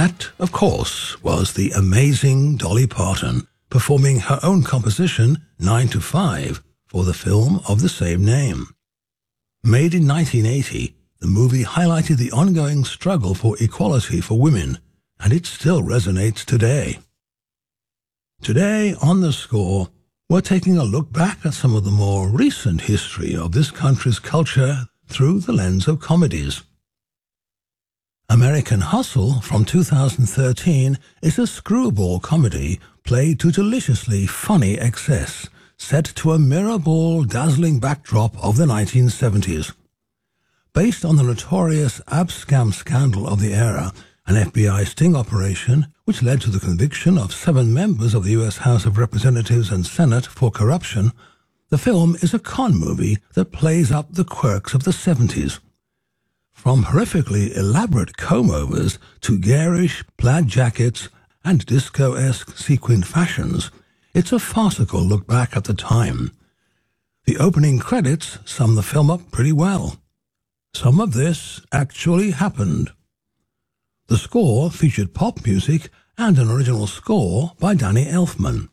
That, of course, was the amazing Dolly Parton performing her own composition 9 to 5 for the film of the same name. Made in 1980, the movie highlighted the ongoing struggle for equality for women, and it still resonates today. Today, on The Score, we're taking a look back at some of the more recent history of this country's culture through the lens of comedies. American Hustle from 2013 is a screwball comedy played to deliciously funny excess, set to a mirrorball, dazzling backdrop of the 1970s. Based on the notorious abscam scandal of the era, an FBI sting operation which led to the conviction of 7 members of the U.S. House of Representatives and Senate for corruption, the film is a con movie that plays up the quirks of the 70s. From horrifically elaborate comb-overs to garish plaid jackets and disco-esque sequined fashions, it's a farcical look back at the time. The opening credits sum the film up pretty well. Some of this actually happened. The Score featured pop music and an original score by Danny Elfman.